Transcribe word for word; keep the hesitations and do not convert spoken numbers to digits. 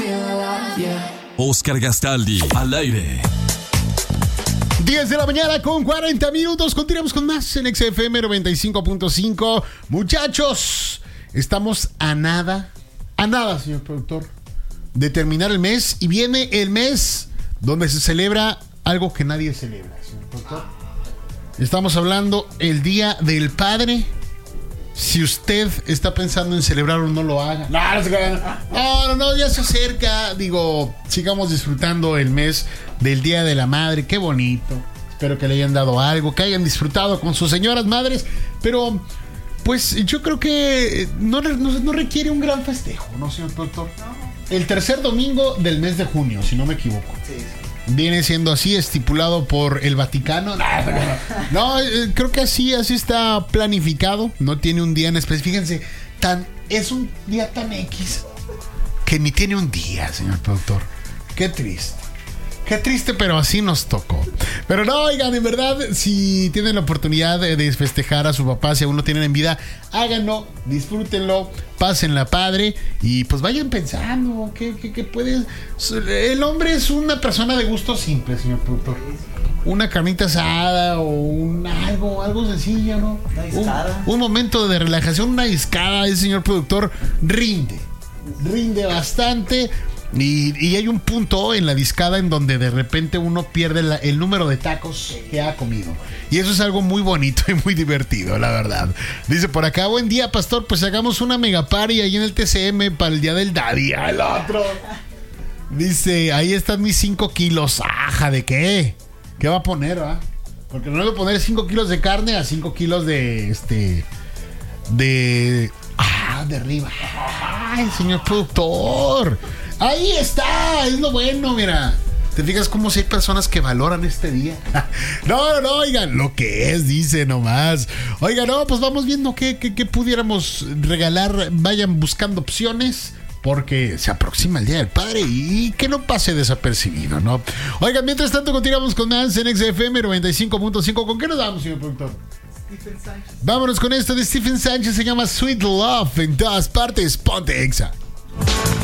Oscar Gastaldi, al aire. diez de la mañana con cuarenta minutos. Continuamos con más en X F M noventa y cinco punto cinco. Muchachos, estamos a nada, a nada, señor productor, de terminar el mes. Y viene el mes donde se celebra algo que nadie celebra, señor productor. Estamos hablando el Día del Padre. Si usted está pensando en celebrarlo, no lo haga. No, no, no, no, ya se acerca. Digo, sigamos disfrutando el mes del Día de la Madre. Qué bonito. Espero que le hayan dado algo, que hayan disfrutado con sus señoras madres. Pero, pues, yo creo que no, no, no requiere un gran festejo, ¿no, señor doctor? El tercer domingo del mes de junio, si no me equivoco. Sí, sí. Viene siendo así, estipulado por el Vaticano. No, no, creo que así, así está planificado. No tiene un día en específico. Fíjense, tan, es un día tan X que ni tiene un día, señor productor. Qué triste. Qué triste, pero así nos tocó. Pero no, oigan, en verdad, si tienen la oportunidad de, de festejar a su papá, si aún lo tienen en vida, háganlo, disfrútenlo, pásenla padre y pues vayan pensando que, que, que puede. El hombre es una persona de gusto simple, señor productor. Una carnita asada o un algo, algo sencillo, ¿no? Una discada. Un, un momento de relajación, una discada, el señor productor rinde. Rinde bastante. Y, y hay un punto en la discada en donde de repente uno pierde la, el número de tacos que ha comido. Y eso es algo muy bonito y muy divertido, la verdad. Dice por acá, buen día, pastor, pues hagamos una mega party ahí en el T C M para el día del daddy. El otro. Dice, ahí están mis cinco kilos. Aja, ¿de qué? ¿Qué va a poner, va? Porque no le voy a poner cinco kilos de carne a cinco kilos de, este, de, ah, de arriba. Ay, señor productor. Ahí está, es lo bueno, mira. ¿Te fijas cómo si hay personas que valoran este día? No, no, no, oigan, lo que es, dice nomás. Oigan, no, pues vamos viendo qué, qué, qué pudiéramos regalar. Vayan buscando opciones, porque se aproxima el Día del Padre y que no pase desapercibido, ¿no? Oigan, mientras tanto continuamos con más en X F M noventa y cinco punto cinco. ¿Con qué nos vamos, señor productor? Stephen Sánchez. Vámonos con esto de Stephen Sánchez, se llama Sweet Love, en todas partes, ponte Exa.